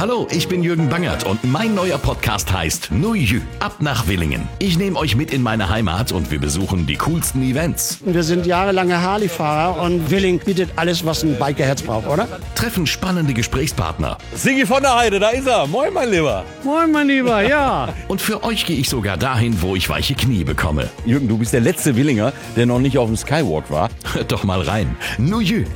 Hallo, ich bin Jürgen Bangert und mein neuer Podcast heißt Nuju, ab nach Willingen. Ich nehme euch mit in meine Heimat und wir besuchen die coolsten Events. Wir sind jahrelange Harley-Fahrer und Willingen bietet alles, was ein Bikerherz braucht, oder? Treffen spannende Gesprächspartner. Sigi von der Heide, da ist er. Moin, mein Lieber. Moin, mein Lieber, ja. Und für euch gehe ich sogar dahin, wo ich weiche Knie bekomme. Jürgen, du bist der letzte Willinger, der noch nicht auf dem Skywalk war. Hört doch mal rein. Nuju,